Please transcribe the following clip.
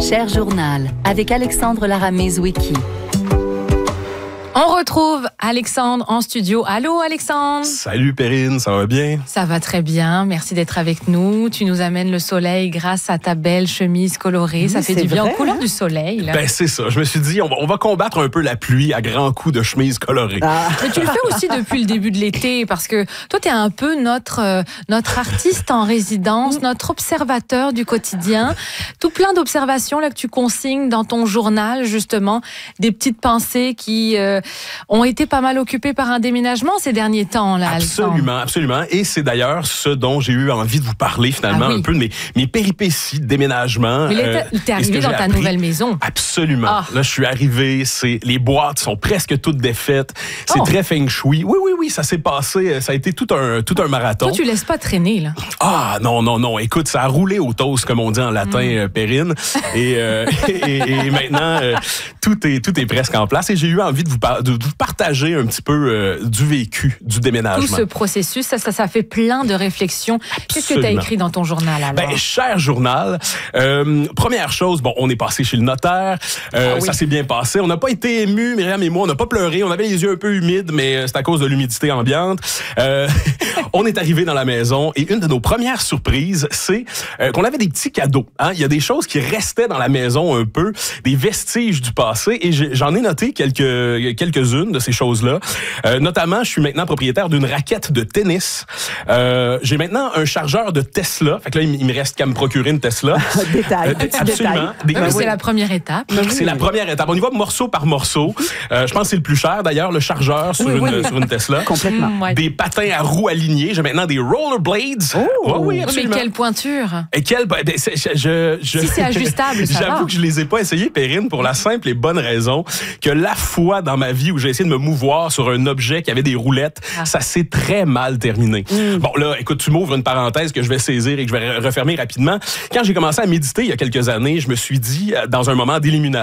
Cher Journal, avec Alexandre Laramé-Zwicky. On retrouve Alexandre en studio. Allô Alexandre? Salut Perrine, ça va bien? Ça va très bien, merci d'être avec nous. Tu nous amènes le soleil grâce à ta belle chemise colorée. Ça fait du bien aux couleurs du soleil. Là. Ben c'est ça, je me suis dit, on va combattre un peu la pluie à grands coups de chemise colorée. Mais tu le fais aussi depuis le début de l'été, parce que toi tu es un peu notre artiste en résidence, notre observateur du quotidien. Tout plein d'observations là que tu consignes dans ton journal, justement, des petites pensées qui... ont été pas mal occupés par un déménagement ces derniers temps, là, Absolument, absolument. Et c'est d'ailleurs ce dont j'ai eu envie de vous parler, finalement, un peu de mes péripéties de déménagement. Mais là, t'es arrivé dans ta nouvelle maison. Absolument. Là, je suis arrivé, les boîtes sont presque toutes défaites. C'est très feng shui. Oui, ça s'est passé, ça a été tout un marathon. Toi, tu laisses pas traîner, là. Ah, non. Écoute, ça a roulé au toast, comme on dit en latin, Perrine. Et maintenant, tout est presque en place. Et j'ai eu envie de vous partager un petit peu du vécu du déménagement. Tout ce processus, ça fait plein de réflexions. Qu'est-ce que tu as écrit dans ton journal, alors? Ben, cher journal, première chose, on est passé chez le notaire, ça s'est bien passé. On n'a pas été émus, Myriam et moi, on n'a pas pleuré, on avait les yeux un peu humides, mais c'est à cause de l'humidité ambiante. On est arrivé dans la maison et une de nos premières surprises, c'est qu'on avait des petits cadeaux. Hein? Il y a des choses qui restaient dans la maison un peu, des vestiges du passé, et j'en ai noté quelques-unes de ces choses-là. Notamment, je suis maintenant propriétaire d'une raquette de tennis. J'ai maintenant un chargeur de Tesla. Fait que là, il me reste qu'à me procurer une Tesla. Absolument. C'est la première étape. C'est la première étape. On y va morceau par morceau. Je pense que c'est le plus cher, d'ailleurs, le chargeur sur une Tesla. Complètement. Des patins à roues alignées. J'ai maintenant des rollerblades. Oui, absolument. Mais quelle pointure! Et si c'est ajustable, ça va. J'avoue que je les ai pas essayés, Perrine, pour la simple et bonne raison que la fois dans ma vie où j'ai essayé de me mouvoir sur un objet qui avait des roulettes, ça s'est très mal terminé. Bon, là, écoute, tu m'ouvres une parenthèse que je vais saisir et que je vais refermer rapidement. Quand j'ai commencé à méditer il y a quelques années, je me suis dit, dans un moment d'élimination,